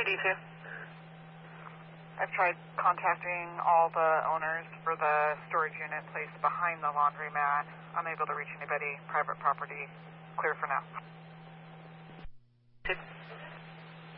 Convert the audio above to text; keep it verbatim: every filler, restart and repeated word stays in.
D two. I've tried contacting all the owners for the storage unit placed behind the laundromat. Unable to reach anybody. Private property. Clear for now. Good.